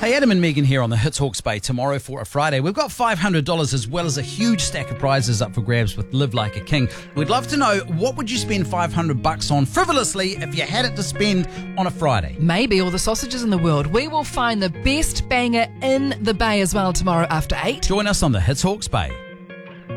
Hey, Adam and Megan here on the Hits Hawke's Bay tomorrow for a Friday. We've got $500 as well as a huge stack of prizes up for grabs with Live Like a King. We'd love to know, what would you spend $500 on frivolously if you had it to spend on a Friday? Maybe all the sausages in the world. We will find the best banger in the Bay as well tomorrow after 8. Join us on the Hits Hawke's Bay.